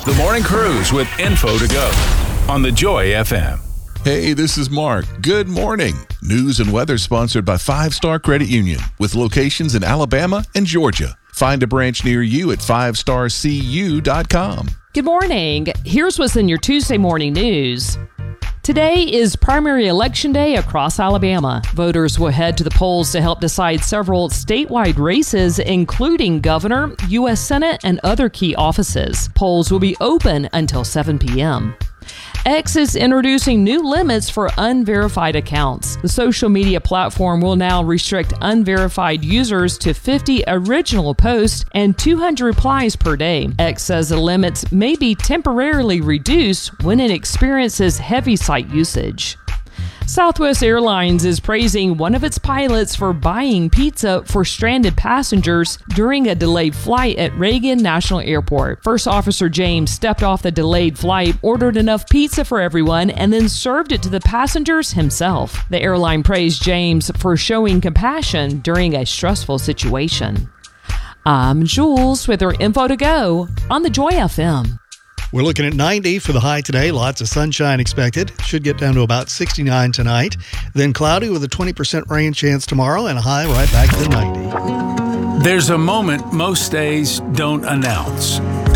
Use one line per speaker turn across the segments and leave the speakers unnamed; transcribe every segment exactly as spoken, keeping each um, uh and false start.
The Morning Cruise with info to go on the Joy F M.
Hey, this is Mark. Good morning. News and weather sponsored by Five Star Credit Union with locations in Alabama and Georgia. Find a branch near you at five star c u dot com.
Good morning. Here's what's in your Tuesday morning news. Today is primary election day across Alabama. Voters will head to the polls to help decide several statewide races, including governor, U S Senate, and other key offices. Polls will be open until seven p.m. X is introducing new limits for unverified accounts. The social media platform will now restrict unverified users to fifty original posts and two hundred replies per day. X says the limits may be temporarily reduced when it experiences heavy site usage. Southwest Airlines is praising one of its pilots for buying pizza for stranded passengers during a delayed flight at Reagan National Airport. First Officer James stepped off the delayed flight, ordered enough pizza for everyone, and then served it to the passengers himself. The airline praised James for showing compassion during a stressful situation. I'm Jules with our info to go on the Joy F M.
We're looking at ninety for the high today. Lots of sunshine expected. Should get down to about sixty-nine tonight. Then cloudy with a twenty percent rain chance tomorrow and a high right back to ninety.
There's a moment most days don't announce.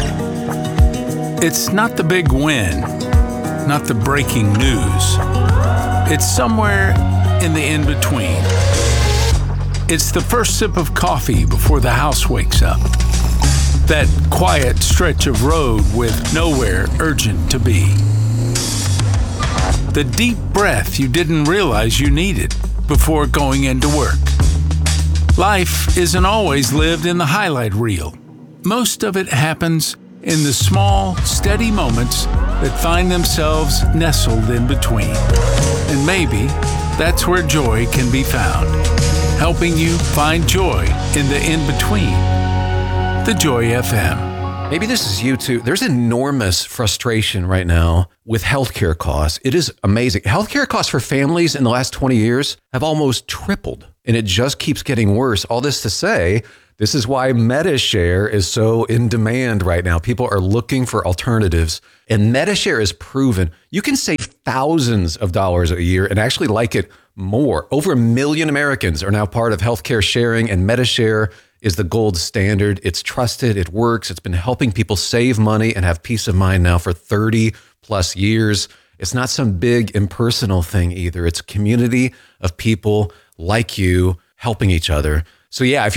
It's not the big win, not the breaking news. It's somewhere in the in-between. It's the first sip of coffee before the house wakes up. That quiet stretch of road with nowhere urgent to be. The deep breath you didn't realize you needed before going into work. Life isn't always lived in the highlight reel. Most of it happens in the small, steady moments that find themselves nestled in between. And maybe that's where joy can be found, helping you find joy in the in-between. The Joy F M.
Maybe this is you too. There's enormous frustration right now with healthcare costs. It is amazing. Healthcare costs for families in the last twenty years have almost tripled, and it just keeps getting worse. All this to say, this is why MediShare is so in demand right now. People are looking for alternatives, and MediShare is proven you can save thousands of dollars a year and actually like it more. Over a million Americans are now part of healthcare sharing, and MediShare is the gold standard. It's trusted, it works. It's been helping people save money and have peace of mind now for thirty plus years. It's not some big impersonal thing either. It's a community of people like you helping each other. So yeah, if